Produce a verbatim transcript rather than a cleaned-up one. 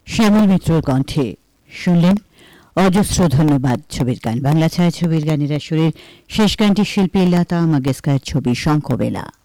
শ্যামল মিত্রর কণ্ঠে শুনলেন অজস্র ধন্যবাদ ছবির গান। বাংলা ছায়াছবির গানের আসরের শেষ গানটি শিল্পী লতা মঙ্গেশকর ছবি শঙ্খবেলা।